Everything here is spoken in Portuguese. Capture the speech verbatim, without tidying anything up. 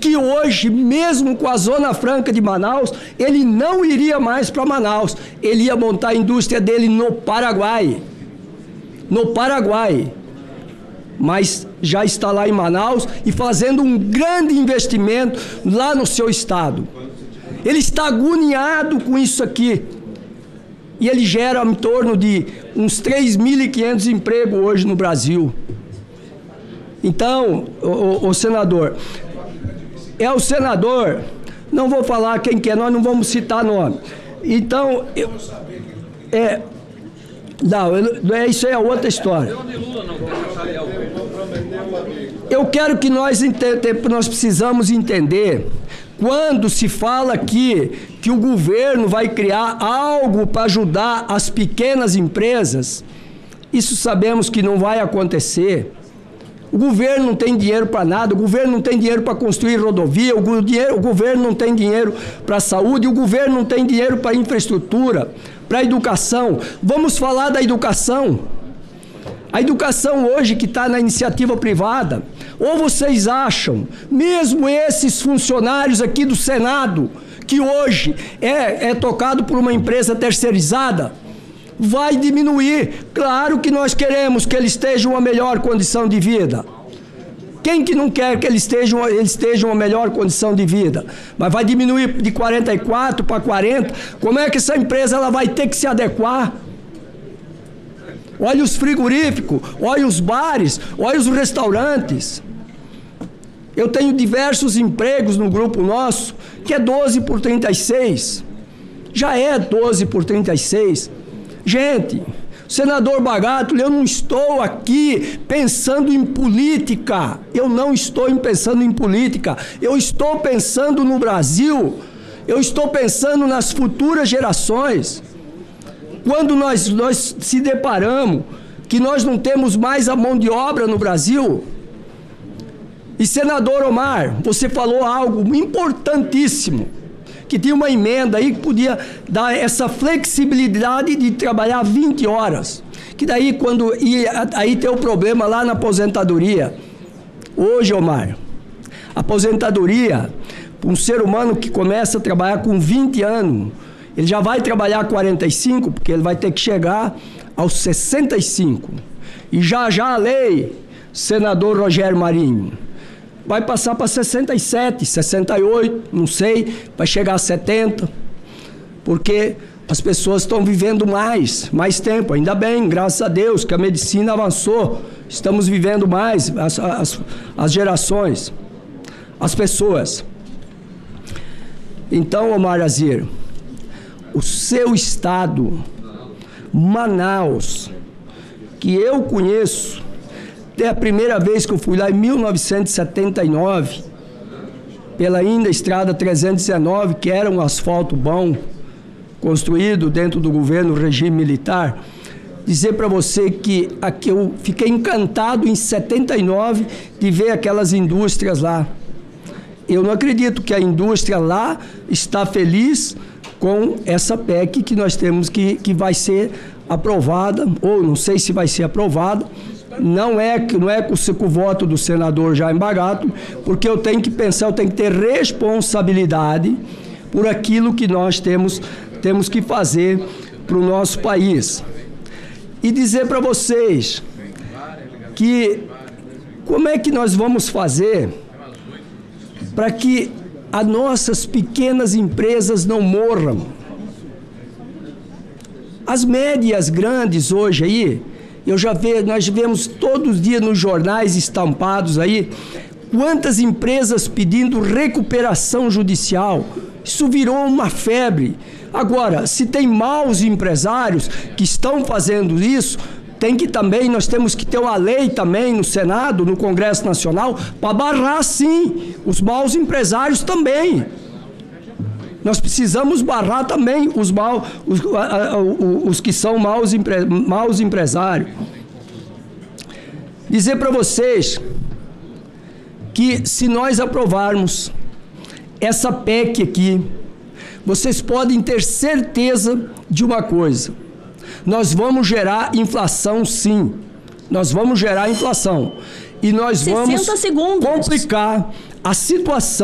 que hoje, mesmo com a Zona Franca de Manaus, ele não iria mais para Manaus. Ele ia montar a indústria dele no Paraguai. No Paraguai. Mas já está lá em Manaus e fazendo um grande investimento lá no seu estado. Ele está agoniado com isso aqui. E ele gera em torno de uns três mil e quinhentos empregos hoje no Brasil. Então, o, o, o senador, é o senador, não vou falar quem que é, nós não vamos citar nome. Então, eu, é, não, é, isso é outra história. Eu quero que nós, nós precisamos entender, quando se fala aqui que o governo vai criar algo para ajudar as pequenas empresas, isso sabemos que não vai acontecer. O governo não tem dinheiro para nada, o governo não tem dinheiro para construir rodovia, o, dinheiro, o governo não tem dinheiro para a saúde, o governo não tem dinheiro para infraestrutura, para a educação. Vamos falar da educação. A educação hoje que está na iniciativa privada, ou vocês acham, mesmo esses funcionários aqui do Senado, que hoje é, é tocado por uma empresa terceirizada, vai diminuir? Claro que nós queremos que eles estejam uma melhor condição de vida. Quem que não quer que eles estejam, eles estejam uma melhor condição de vida? Mas vai diminuir de quarenta e quatro para quarenta, como é que essa empresa ela vai ter que se adequar? Olha os frigoríficos, olha os bares, olha os restaurantes. Eu tenho diversos empregos no grupo nosso, que é doze por trinta e seis. Já é doze por trinta e seis. Gente, senador Bagato, eu não estou aqui pensando em política. Eu não estou pensando em política. Eu estou pensando no Brasil. Eu estou pensando nas futuras gerações. Quando nós, nós se deparamos que nós não temos mais a mão de obra no Brasil. E, senador Omar, você falou algo importantíssimo, que tinha uma emenda aí que podia dar essa flexibilidade de trabalhar vinte horas. Que daí, quando ia, aí tem o problema lá na aposentadoria. Hoje, Omar, aposentadoria, um ser humano que começa a trabalhar com vinte anos, ele já vai trabalhar quarenta e cinco, porque ele vai ter que chegar aos sessenta e cinco. E já já a lei, senador Rogério Marinho, vai passar para sessenta e sete, sessenta e oito, não sei, vai chegar a setenta, porque as pessoas estão vivendo mais, mais tempo, ainda bem, graças a Deus, que a medicina avançou, estamos vivendo mais, as, as, as gerações, as pessoas. Então, Omar Azier, o seu estado, Manaus, que eu conheço, é a primeira vez que eu fui lá em mil novecentos e setenta e nove, pela ainda estrada trezentos e dezenove, que era um asfalto bom, construído dentro do governo regime militar, dizer para você que aqui eu fiquei encantado em setenta e nove de ver aquelas indústrias lá. Eu não acredito que a indústria lá está feliz com essa P E C que nós temos que, que vai ser aprovada, ou não sei se vai ser aprovada, não é, não é com o voto do senador Jaime Bagato, porque eu tenho que pensar, eu tenho que ter responsabilidade por aquilo que nós temos, temos que fazer para o nosso país. E dizer para vocês que como é que nós vamos fazer para que as nossas pequenas empresas não morram. As médias grandes hoje aí, eu já vejo, nós vemos todos os dias nos jornais estampados aí, quantas empresas pedindo recuperação judicial. Isso virou uma febre. Agora, se tem maus empresários que estão fazendo isso, tem que também, nós temos que ter uma lei também no Senado, no Congresso Nacional, para barrar, sim, os maus empresários também. Nós precisamos barrar também os, mal, os, os que são maus, empre, maus empresários. Dizer para vocês que se nós aprovarmos essa P E C aqui, vocês podem ter certeza de uma coisa: nós vamos gerar inflação, sim. Nós vamos gerar inflação. E nós vamos complicar a situação